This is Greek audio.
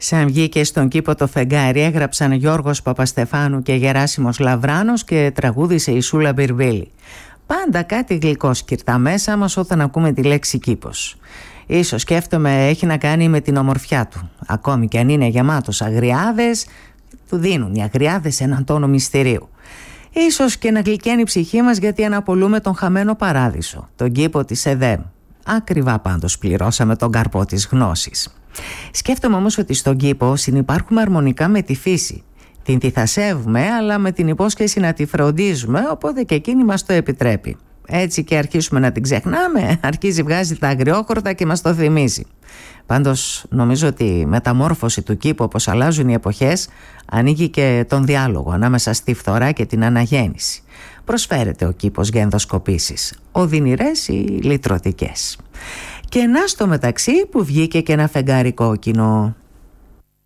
Σαν βγήκε στον κήπο το φεγγάρι, έγραψαν Γιώργος Παπαστεφάνου και Γεράσιμος Λαβράνος και τραγούδισε η Σούλα Μπυρβίλη. Πάντα κάτι γλυκό σκυρτά μέσα μας όταν ακούμε τη λέξη κήπος. Ίσως, σκέφτομαι, έχει να κάνει με την ομορφιά του. Ακόμη και αν είναι γεμάτος αγριάδες, του δίνουν οι αγριάδες έναν τόνο μυστηρίου. Ίσως και να γλυκαίνει η ψυχή μας γιατί αναπολούμε τον χαμένο παράδεισο, τον κήπο της ΕΔΕΜ. Ακριβά πάντως πληρώσαμε τον καρπό της γνώσης. Σκέφτομαι όμως ότι στον κήπο συνυπάρχουμε αρμονικά με τη φύση. Την θυσιάζουμε, αλλά με την υπόσχεση να τη φροντίζουμε, οπότε και εκείνη μας το επιτρέπει. Έτσι και αρχίσουμε να την ξεχνάμε, αρχίζει βγάζει τα αγριόχορτα και μας το θυμίζει. Πάντως νομίζω ότι η μεταμόρφωση του κήπου, όπως αλλάζουν οι εποχές, ανοίγει και τον διάλογο ανάμεσα στη φθορά και την αναγέννηση. Προσφέρεται ο κήπος για ενδοσκοπήσεις, οδυνηρές ή λυτρωτικές. Και να στο μεταξύ που βγήκε και ένα φεγγάρι κόκκινο.